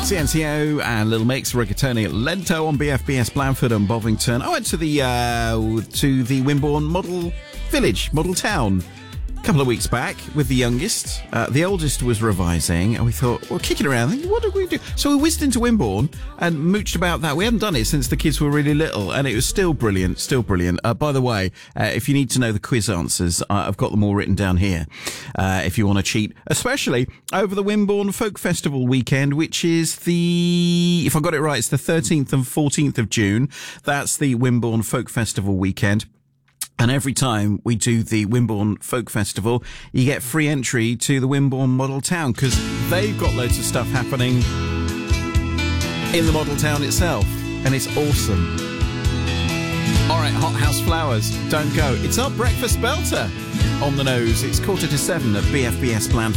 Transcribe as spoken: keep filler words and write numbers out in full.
C N C O and Little Mix, Rigatoni, Lento on B F B S Blandford and Bovington. I went to the uh, to the Wimborne Model Village, Model Town, a couple of weeks back with the youngest. Uh, the oldest was revising, and we thought, well, kicking around, thinking, what did we do? So we whizzed into Wimborne and mooched about that. We hadn't done it since the kids were really little, and it was still brilliant, still brilliant. Uh, by the way, uh, if you need to know the quiz answers, uh, I've got them all written down here. Uh, if you want to cheat, especially over the Wimborne Folk Festival weekend, which is the, if I got it right, it's the thirteenth and fourteenth of June. That's the Wimborne Folk Festival weekend. And every time we do the Wimborne Folk Festival, you get free entry to the Wimborne Model Town, because they've got loads of stuff happening in the Model Town itself, and it's awesome. All right, Hot House Flowers, don't go. It's our breakfast belter on the nose. It's quarter to seven at B F B S Blandford.